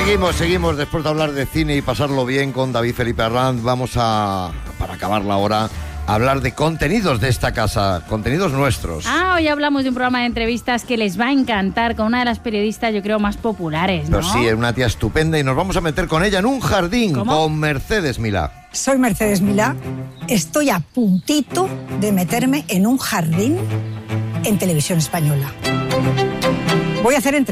Seguimos después de hablar de cine y pasarlo bien con David Felipe Arranz. Vamos a, para acabar la hora, a hablar de contenidos de esta casa, contenidos nuestros. Hoy hablamos de un programa de entrevistas que les va a encantar con una de las periodistas, yo creo, más populares, ¿no? Pues sí, es una tía estupenda y nos vamos a meter con ella en un jardín. ¿Cómo? Con Mercedes Milá. Soy Mercedes Milá, estoy a puntito de meterme en un jardín en Televisión Española. Voy a hacer entrevistas.